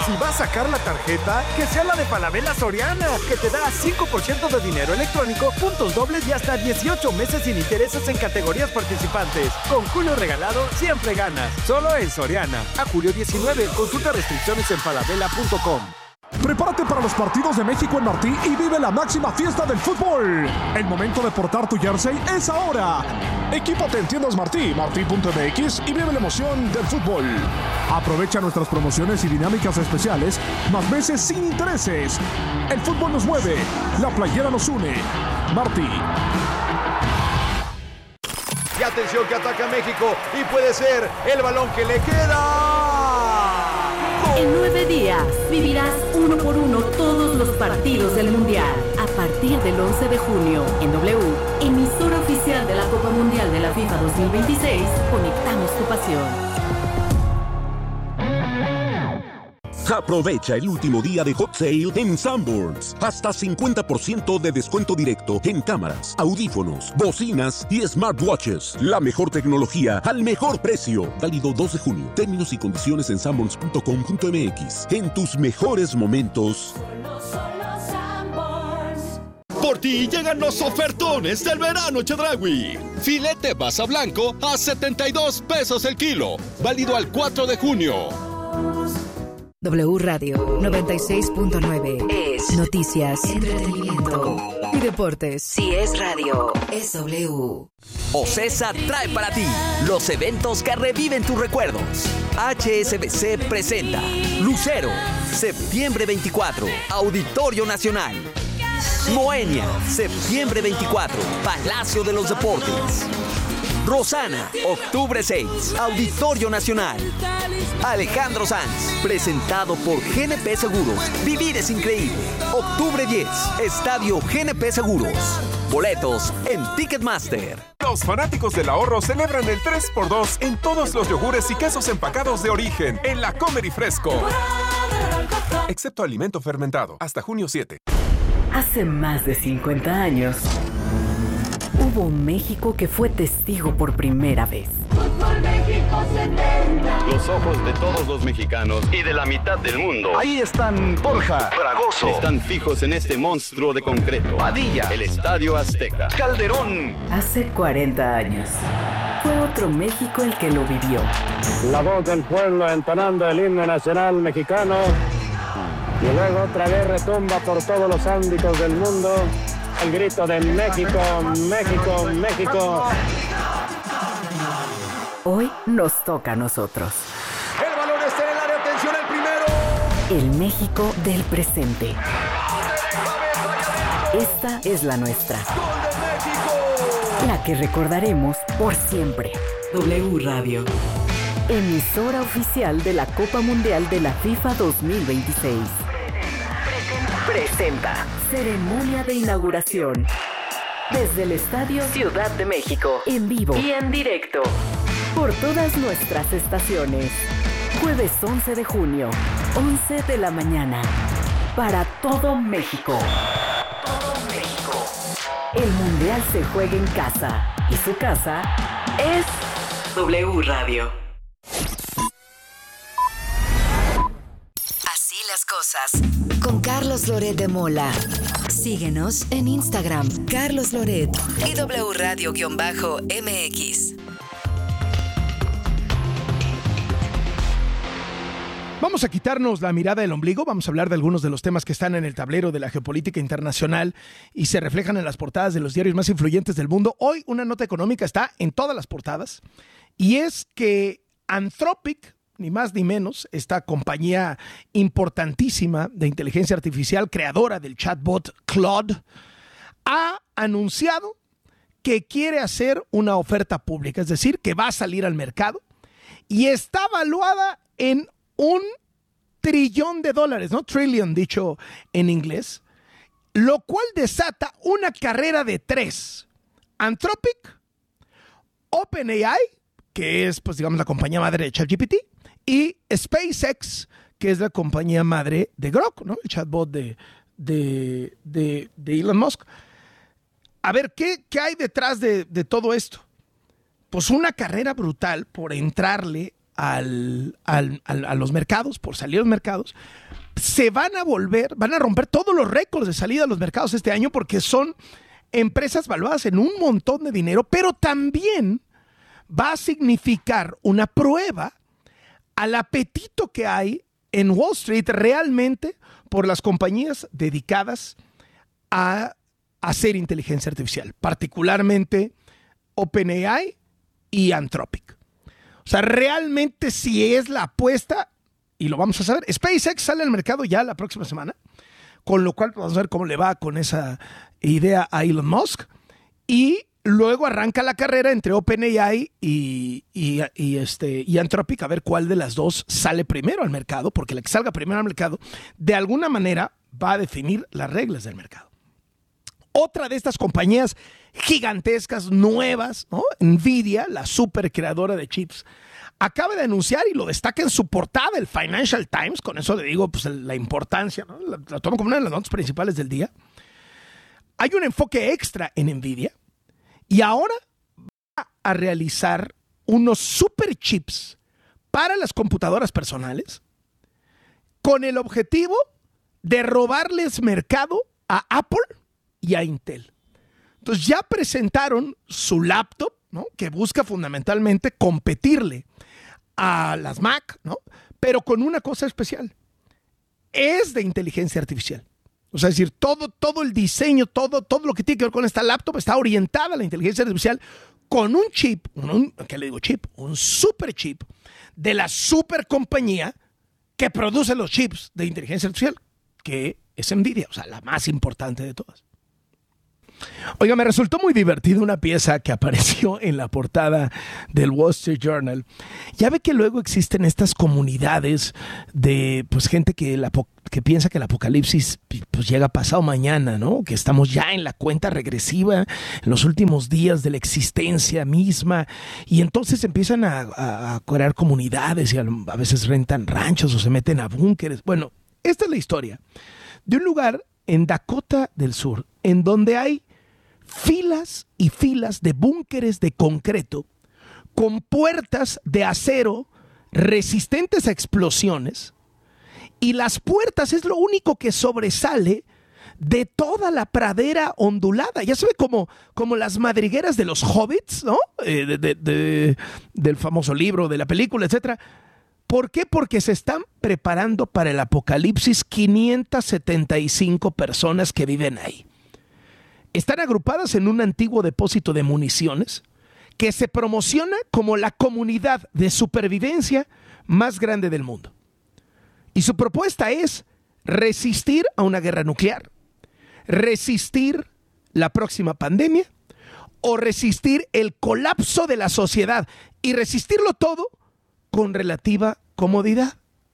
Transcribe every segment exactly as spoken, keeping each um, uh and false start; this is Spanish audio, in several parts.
Si vas a sacar la tarjeta, que sea la de Falabella Soriana, que te da cinco por ciento de dinero electrónico, puntos dobles y hasta dieciocho meses sin intereses en categorías participantes. Con Julio regalado, siempre ganas. Solo en Soriana. A julio diecinueve. Consulta restricciones en falabella punto com. Prepárate para los partidos de México en Martí y vive la máxima fiesta del fútbol. El momento de portar tu jersey es ahora. Equípate en tiendas Martí, martí punto m x y vive la emoción del fútbol. Aprovecha nuestras promociones y dinámicas especiales, más veces sin intereses. El fútbol nos mueve, la playera nos une. Martí. Y atención que ataca México y puede ser el balón que le queda. En nueve días vivirás uno por uno todos los partidos del Mundial. A partir del once de junio, en W, emisora oficial de la Copa Mundial de la FIFA dos mil veintiséis, conectamos tu pasión. Aprovecha el último día de Hot Sale en Sanborns. Hasta cincuenta por ciento de descuento directo en cámaras, audífonos, bocinas y smartwatches. La mejor tecnología al mejor precio. Válido dos de junio. Términos y condiciones en sanborns punto com punto m x. En tus mejores momentos. Por ti llegan los ofertones del verano Chedraui. Filete basa blanco a setenta y dos pesos el kilo. Válido al cuatro de junio. W Radio noventa y seis punto nueve es noticias, entretenimiento y deportes. Si es radio, es W. OCESA trae para ti los eventos que reviven tus recuerdos. H S B C presenta Lucero, septiembre veinticuatro, Auditorio Nacional. Moenia, septiembre veinticuatro, Palacio de los Deportes. Rosana, octubre seis, Auditorio Nacional. Alejandro Sanz, presentado por G N P Seguros. Vivir es increíble. Octubre diez, Estadio G N P Seguros. Boletos en Ticketmaster. Los fanáticos del ahorro celebran el tres por dos en todos los yogures y quesos empacados de origen en la Comer y Fresco. Excepto alimento fermentado, hasta junio siete. Hace más de cincuenta años, hubo un México que fue testigo por primera vez. Fútbol México setenta. Los ojos de todos los mexicanos y de la mitad del mundo. Ahí están Borja, Fragoso. Están fijos en este monstruo de concreto. Padilla. El Estadio Azteca. Calderón. Hace cuarenta años, fue otro México el que lo vivió. La voz del pueblo entonando el himno nacional mexicano. Y luego otra vez retumba por todos los ámbitos del mundo el grito de México, México, México. Hoy nos toca a nosotros. El balón está en el área, atención al primero. El México del presente. Esta es la nuestra. ¡Gol de México! La que recordaremos por siempre. W Radio. Emisora oficial de la Copa Mundial de la FIFA dos mil veintiséis. Presenta ceremonia de inauguración desde el Estadio Ciudad de México, en vivo y en directo por todas nuestras estaciones. Jueves once de junio, once de la mañana, para todo México. Todo México. El Mundial se juega en casa y su casa es W Radio. Así las cosas. Con Carlos Loret de Mola. Síguenos en Instagram, Carlos Loret y W Radio-M X. Vamos a quitarnos la mirada del ombligo, vamos a hablar de algunos de los temas que están en el tablero de la geopolítica internacional y se reflejan en las portadas de los diarios más influyentes del mundo. Hoy una nota económica está en todas las portadas y es que Anthropic, ni más ni menos, esta compañía importantísima de inteligencia artificial, creadora del chatbot Claude, ha anunciado que quiere hacer una oferta pública, es decir, que va a salir al mercado y está valuada en un trillón de dólares, ¿no? Trillion, dicho en inglés, lo cual desata una carrera de tres. Anthropic, OpenAI, que es, pues digamos, la compañía madre de ChatGPT, y SpaceX, que es la compañía madre de Grok, ¿no? El chatbot de, de, de, de Elon Musk. A ver, ¿qué, qué hay detrás de, de todo esto? Pues una carrera brutal por entrarle al, al, al, a los mercados, por salir a los mercados, se van a volver, van a romper todos los récords de salida a los mercados este año porque son empresas valuadas en un montón de dinero, pero también va a significar una prueba al apetito que hay en Wall Street realmente por las compañías dedicadas a hacer inteligencia artificial, particularmente OpenAI y Anthropic. O sea, realmente si es la apuesta, y lo vamos a saber, SpaceX sale al mercado ya la próxima semana, con lo cual vamos a ver cómo le va con esa idea a Elon Musk, y luego arranca la carrera entre OpenAI y, y, y, este, y Anthropic a ver cuál de las dos sale primero al mercado, porque la que salga primero al mercado, de alguna manera va a definir las reglas del mercado. Otra de estas compañías gigantescas, nuevas, ¿no? Nvidia, la super creadora de chips, acaba de anunciar y lo destaca en su portada el Financial Times, con eso le digo pues, la importancia, ¿no? la, la tomo como una de las notas principales del día. Hay un enfoque extra en Nvidia y ahora va a realizar unos super chips para las computadoras personales con el objetivo de robarles mercado a Apple y a Intel. Entonces ya presentaron su laptop, ¿no? Que busca fundamentalmente competirle a las Mac, ¿no? Pero con una cosa especial. Es de inteligencia artificial. O sea, es decir, todo, todo el diseño, todo, todo lo que tiene que ver con esta laptop está orientada a la inteligencia artificial con un chip, un, ¿qué le digo chip? Un super chip de la super compañía que produce los chips de inteligencia artificial, que es Nvidia, o sea, la más importante de todas. Oiga, me resultó muy divertido una pieza que apareció en la portada del Wall Street Journal. Ya ve que luego existen estas comunidades de pues gente que, la, que piensa que el apocalipsis pues, llega pasado mañana, ¿no? Que estamos ya en la cuenta regresiva, en los últimos días de la existencia misma, y entonces empiezan a, a, a crear comunidades y a, a veces rentan ranchos o se meten a búnkeres. Bueno, esta es la historia de un lugar en Dakota del Sur, en donde hay filas y filas de búnkeres de concreto con puertas de acero resistentes a explosiones, y las puertas es lo único que sobresale de toda la pradera ondulada. Ya se ve como, como las madrigueras de los hobbits, ¿no? Eh, de, de, de, del famoso libro, de la película, etcétera. ¿Por qué? Porque se están preparando para el apocalipsis quinientas setenta y cinco personas que viven ahí. Están agrupadas en un antiguo depósito de municiones que se promociona como la comunidad de supervivencia más grande del mundo. Y su propuesta es resistir a una guerra nuclear, resistir la próxima pandemia o resistir el colapso de la sociedad, y resistirlo todo con relativa comodidad.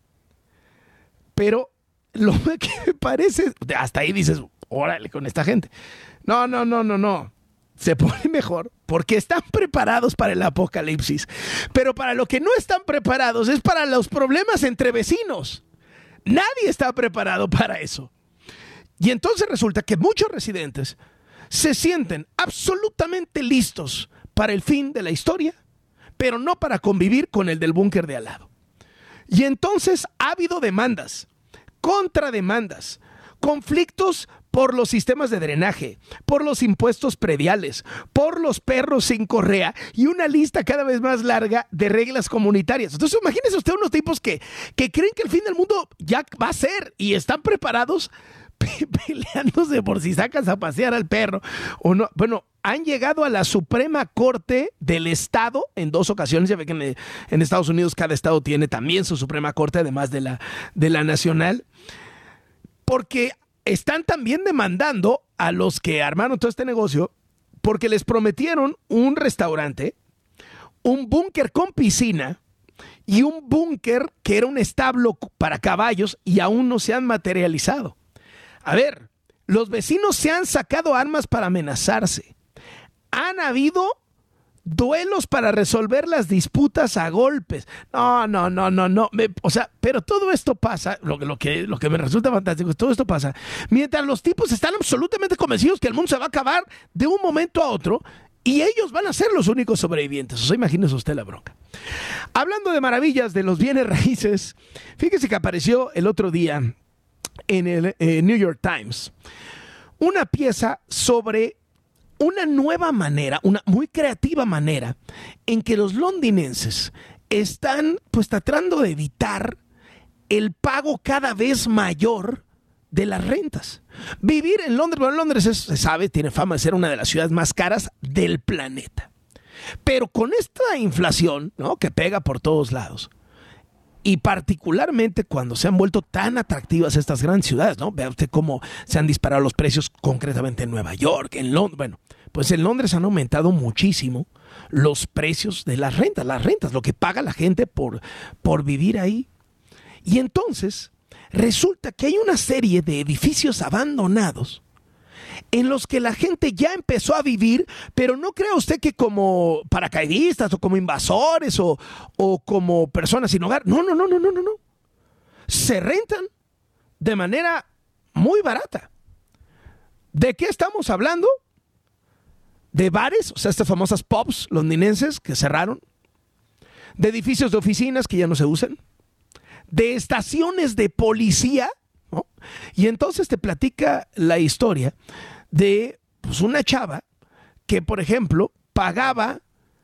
Pero lo que me parece, hasta ahí dices, órale con esta gente. No, no, no, no, no. Se pone mejor porque están preparados para el apocalipsis. Pero para lo que no están preparados es para los problemas entre vecinos. Nadie está preparado para eso. Y entonces resulta que muchos residentes se sienten absolutamente listos para el fin de la historia, pero no para convivir con el del búnker de al lado. Y entonces ha habido demandas, contrademandas, conflictos por los sistemas de drenaje, por los impuestos prediales, por los perros sin correa y una lista cada vez más larga de reglas comunitarias. Entonces imagínese usted unos tipos que, que creen que el fin del mundo ya va a ser y están preparados pe- peleándose por si sacas a pasear al perro o no. Bueno, han llegado a la Suprema Corte del Estado en dos ocasiones. Ya ve que en, en Estados Unidos cada estado tiene también su Suprema Corte, además de la, de la nacional, porque están también demandando a los que armaron todo este negocio porque les prometieron un restaurante, un búnker con piscina y un búnker que era un establo para caballos, y aún no se han materializado. A ver, los vecinos se han sacado armas para amenazarse. Han habido duelos para resolver las disputas a golpes. No, no, no, no, no. Me, o sea, pero todo esto pasa, lo, lo, que, lo que me resulta fantástico es todo esto pasa mientras los tipos están absolutamente convencidos que el mundo se va a acabar de un momento a otro y ellos van a ser los únicos sobrevivientes. O sea, imagínese usted la bronca. Hablando de maravillas de los bienes raíces, fíjese que apareció el otro día en el eh, New York Times una pieza sobre una nueva manera, una muy creativa manera en que los londinenses están pues tratando de evitar el pago cada vez mayor de las rentas. Vivir en Londres, bueno, Londres es, se sabe, tiene fama de ser una de las ciudades más caras del planeta. Pero con esta inflación, ¿no?, que pega por todos lados, y particularmente cuando se han vuelto tan atractivas estas grandes ciudades, ¿no? Vea usted cómo se han disparado los precios concretamente en Nueva York, en Londres. Bueno, pues en Londres han aumentado muchísimo los precios de las rentas, las rentas, lo que paga la gente por, por vivir ahí. Y entonces resulta que hay una serie de edificios abandonados en los que la gente ya empezó a vivir, pero no crea usted que como paracaidistas o como invasores o, o como personas sin hogar. No, no, no, no, no, no, no. Se rentan de manera muy barata. ¿De qué estamos hablando? De bares, o sea, estas famosas pubs londinenses que cerraron, de edificios de oficinas que ya no se usan, de estaciones de policía, ¿no? Y entonces te platica la historia de pues, una chava que, por ejemplo, pagaba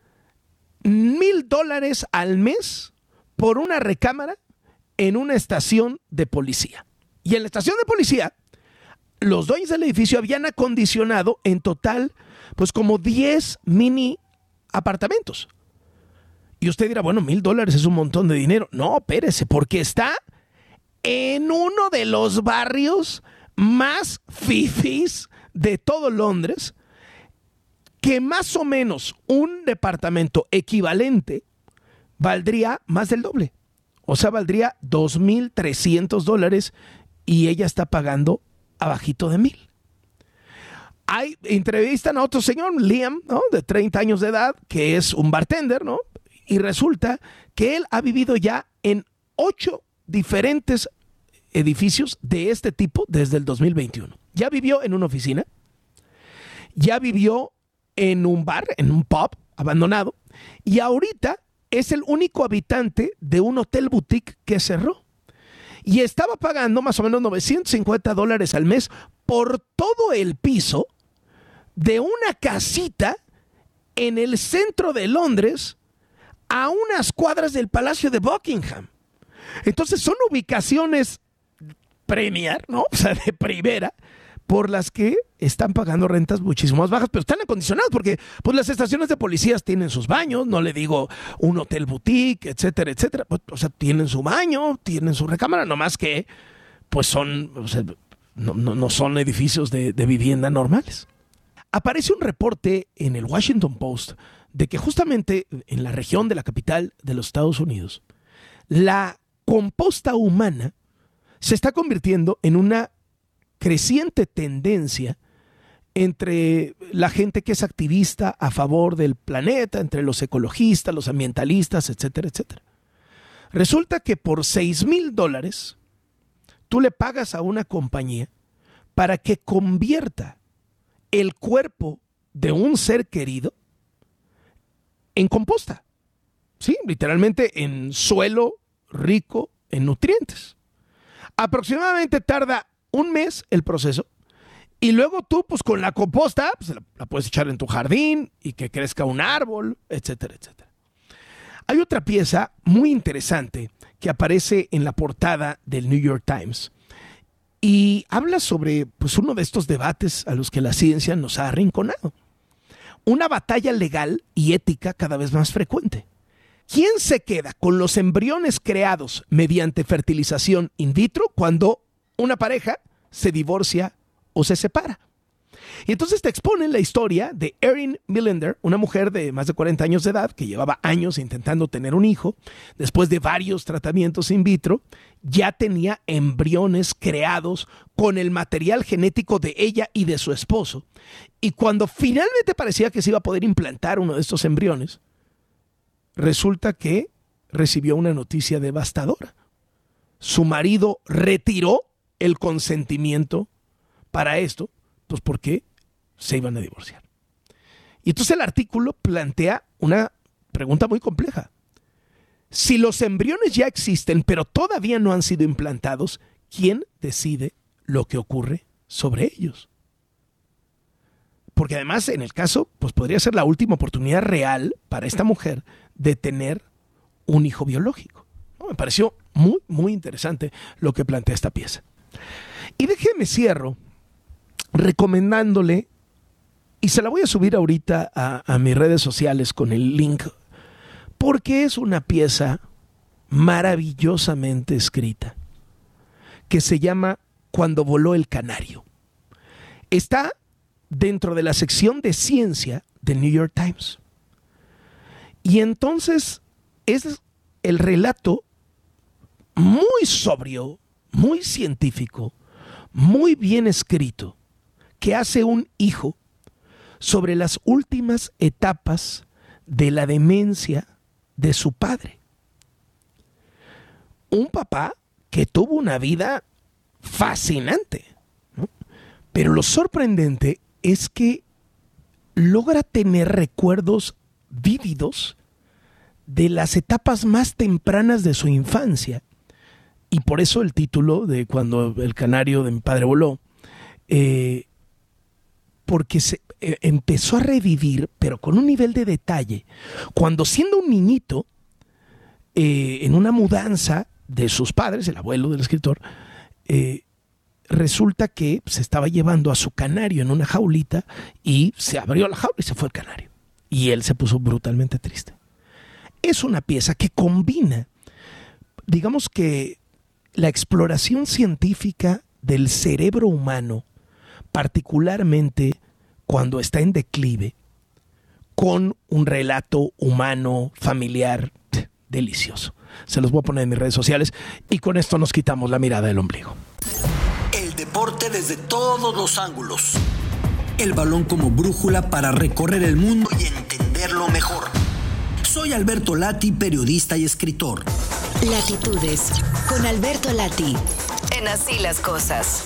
mil dólares al mes por una recámara en una estación de policía. Y en la estación de policía, los dueños del edificio habían acondicionado en total pues como diez mini apartamentos. Y usted dirá, bueno, mil dólares es un montón de dinero. No, espérese, porque está en uno de los barrios más fifís de todo Londres, que más o menos un departamento equivalente valdría más del doble. O sea, valdría dos mil trescientos dólares y ella está pagando abajito de mil. Hay, entrevistan a otro señor, Liam, ¿no?, de treinta años de edad, que es un bartender, ¿no? Y resulta que él ha vivido ya en ocho diferentes edificios de este tipo desde el dos mil veintiuno. Ya vivió en una oficina, ya vivió en un bar, en un pub abandonado, y ahorita es el único habitante de un hotel boutique que cerró. Y estaba pagando más o menos novecientos cincuenta dólares al mes por todo el piso de una casita en el centro de Londres, a unas cuadras del Palacio de Buckingham. Entonces son ubicaciones premier, ¿no? O sea, de primera, por las que están pagando rentas muchísimo más bajas, pero están acondicionadas porque pues, las estaciones de policías tienen sus baños, no le digo un hotel boutique, etcétera, etcétera. O sea, tienen su baño, tienen su recámara, nomás que pues son, o sea, no, no, no son edificios de, de vivienda normales. Aparece un reporte en el Washington Post de que justamente en la región de la capital de los Estados Unidos, la composta humana se está convirtiendo en una creciente tendencia entre la gente que es activista a favor del planeta, entre los ecologistas, los ambientalistas, etcétera, etcétera. Resulta que por seis mil dólares tú le pagas a una compañía para que convierta el cuerpo de un ser querido en composta. Sí, literalmente en suelo rico en nutrientes. Aproximadamente tarda un mes el proceso y luego tú pues con la composta pues, la, la puedes echar en tu jardín y que crezca un árbol, etcétera, etcétera. Hay otra pieza muy interesante que aparece en la portada del New York Times y habla sobre pues, uno de estos debates a los que la ciencia nos ha arrinconado. Una batalla legal y ética cada vez más frecuente. ¿Quién se queda con los embriones creados mediante fertilización in vitro cuando una pareja se divorcia o se separa? Y entonces te exponen la historia de Erin Millender, una mujer de más de cuarenta años de edad que llevaba años intentando tener un hijo. Después de varios tratamientos in vitro, ya tenía embriones creados con el material genético de ella y de su esposo. Y cuando finalmente parecía que se iba a poder implantar uno de estos embriones, resulta que recibió una noticia devastadora. Su marido retiró el consentimiento para esto, pues porque se iban a divorciar. Y entonces el artículo plantea una pregunta muy compleja. Si los embriones ya existen, pero todavía no han sido implantados, ¿quién decide lo que ocurre sobre ellos? Porque además, en el caso, pues podría ser la última oportunidad real para esta mujer de tener un hijo biológico. ¿No? Me pareció muy, muy interesante lo que plantea esta pieza. Y déjeme cierro recomendándole, y se la voy a subir ahorita a, a mis redes sociales con el link, porque es una pieza maravillosamente escrita, que se llama Cuando voló el canario. Está dentro de la sección de ciencia del New York Times. Y entonces es el relato muy sobrio, muy científico, muy bien escrito, que hace un hijo sobre las últimas etapas de la demencia de su padre. Un papá que tuvo una vida fascinante, ¿no? Pero lo sorprendente es que logra tener recuerdos vívidos de las etapas más tempranas de su infancia. Y por eso el título de Cuando el canario de mi padre voló, eh, porque se eh, empezó a revivir, pero con un nivel de detalle, cuando siendo un niñito, eh, en una mudanza de sus padres, el abuelo del escritor, eh, resulta que se estaba llevando a su canario en una jaulita y se abrió la jaula y se fue el canario. Y él se puso brutalmente triste. Es una pieza que combina, digamos que, la exploración científica del cerebro humano, particularmente cuando está en declive, con un relato humano, familiar, delicioso. Se los voy a poner en mis redes sociales y con esto nos quitamos la mirada del ombligo. El deporte desde todos los ángulos. El balón como brújula para recorrer el mundo y entenderlo mejor. Soy Alberto Lati, periodista y escritor. Latitudes con Alberto Lati. En Así las Cosas.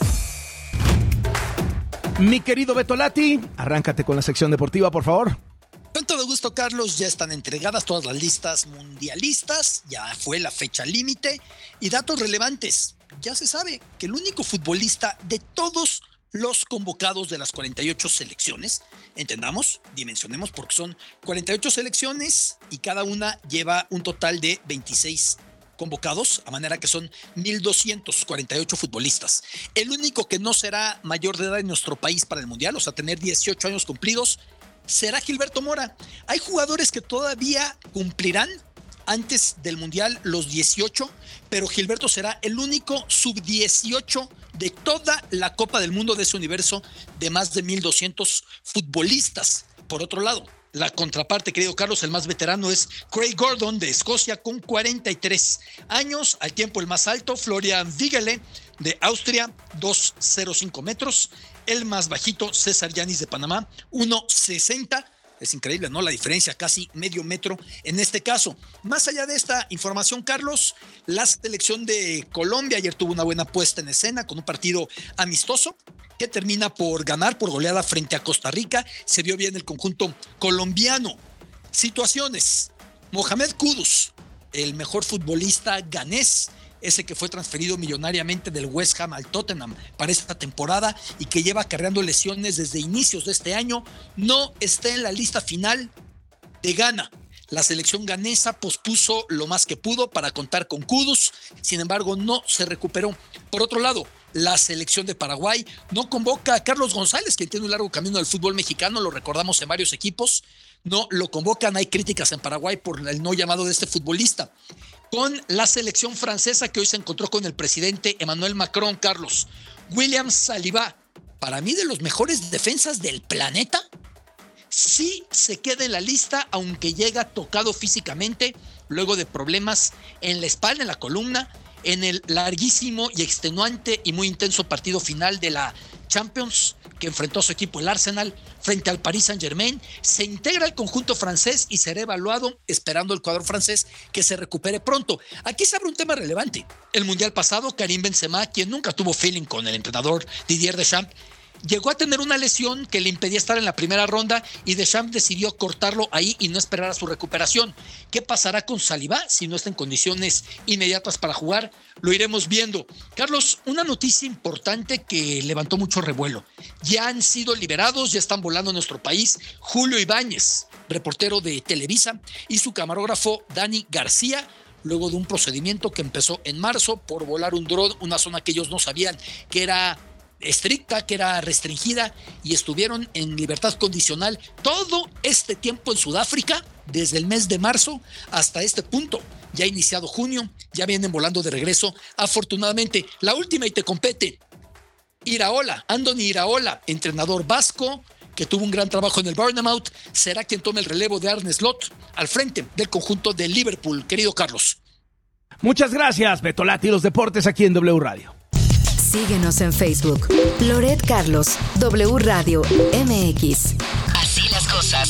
Mi querido Beto Lati, arráncate con la sección deportiva, por favor. Con todo gusto, Carlos. Ya están entregadas todas las listas mundialistas. Ya fue la fecha límite. Y datos relevantes. Ya se sabe que el único futbolista de todos los convocados de las cuarenta y ocho selecciones, entendamos, dimensionemos porque son cuarenta y ocho selecciones y cada una lleva un total de veintiséis convocados, a manera que son mil doscientos cuarenta y ocho futbolistas. El único que no será mayor de edad en nuestro país para el Mundial, o sea, tener dieciocho años cumplidos, será Gilberto Mora. Hay jugadores que todavía cumplirán antes del Mundial los dieciocho, pero Gilberto será el único sub dieciocho de toda la Copa del Mundo de ese universo de más de mil doscientos futbolistas. Por otro lado, la contraparte, querido Carlos, el más veterano es Craig Gordon de Escocia con cuarenta y tres años. Al tiempo el más alto, Florian Wiegele de Austria, dos cero cinco metros. El más bajito, César Yanis de Panamá, uno sesenta. Es increíble, ¿no? La diferencia, casi medio metro en este caso. Más allá de esta información, Carlos, la selección de Colombia ayer tuvo una buena puesta en escena con un partido amistoso que termina por ganar por goleada frente a Costa Rica. Se vio bien el conjunto colombiano. Situaciones. Mohamed Kudus, el mejor futbolista ganés, ese que fue transferido millonariamente del West Ham al Tottenham para esta temporada y que lleva acarreando lesiones desde inicios de este año, no está en la lista final de Ghana. La selección ganesa pospuso lo más que pudo para contar con Kudus, sin embargo no se recuperó. Por otro lado, la selección de Paraguay no convoca a Carlos González, quien tiene un largo camino del fútbol mexicano, lo recordamos en varios equipos, no lo convocan, hay críticas en Paraguay por el no llamado de este futbolista. Con la selección francesa que hoy se encontró con el presidente Emmanuel Macron, Carlos. William Saliba, para mí de los mejores defensas del planeta, sí se queda en la lista, aunque llega tocado físicamente, luego de problemas en la espalda, en la columna, en el larguísimo y extenuante y muy intenso partido final de la Champions, que enfrentó a su equipo el Arsenal frente al Paris Saint-Germain. Se integra al conjunto francés y será evaluado, esperando el cuadro francés que se recupere pronto. Aquí se abre un tema relevante. El Mundial pasado, Karim Benzema, quien nunca tuvo feeling con el entrenador Didier Deschamps, llegó a tener una lesión que le impedía estar en la primera ronda y Deschamps decidió cortarlo ahí y no esperar a su recuperación. ¿Qué pasará con Saliba si no está en condiciones inmediatas para jugar? Lo iremos viendo. Carlos, una noticia importante que levantó mucho revuelo. Ya han sido liberados, ya están volando a nuestro país Julio Ibáñez, reportero de Televisa, y su camarógrafo Dani García, luego de un procedimiento que empezó en marzo por volar un dron, una zona que ellos no sabían que era estricta, que era restringida, y estuvieron en libertad condicional todo este tiempo en Sudáfrica, desde el mes de marzo hasta este punto. Ya ha iniciado junio, ya vienen volando de regreso. Afortunadamente, la última y te compete. Iraola, Andoni Iraola, entrenador vasco, que tuvo un gran trabajo en el Bournemouth, será quien tome el relevo de Arne Slot al frente del conjunto de Liverpool. Querido Carlos. Muchas gracias, Beto Lati, los deportes aquí en W Radio. Síguenos en Facebook, Loret Carlos, W Radio M X.